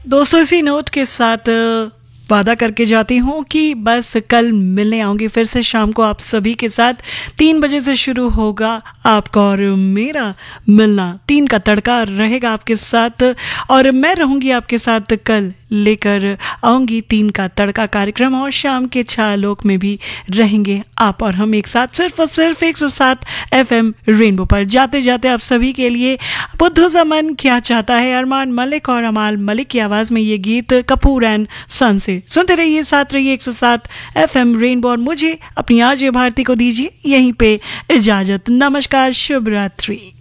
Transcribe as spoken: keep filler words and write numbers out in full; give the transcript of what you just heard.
दोस्तों इसी नोट के साथ वादा करके जाती हूँ कि बस कल मिलने आऊँगी फिर से शाम को आप सभी के साथ। तीन बजे से शुरू होगा आपका और मेरा मिलना, तीन का तड़का रहेगा आपके साथ और मैं रहूँगी आपके साथ। कल लेकर आऊँगी तीन का तड़का कार्यक्रम और शाम के छालोक में भी रहेंगे आप और हम एक साथ, सिर्फ और सिर्फ एक सौ सात एफ एम रेनबो पर। जाते जाते आप सभी के लिए बुद्धू सा मन क्या चाहता है, अरमान मलिक और अमाल मलिक की आवाज़ में ये गीत कपूर एंड सन से। सुनते रहिए, साथ रहिए एक सौ सात एफ एम रेनबो और मुझे अपनी आरजे भारती को दीजिए यहीं पे इजाजत। नमस्कार, शुभ रात्रि।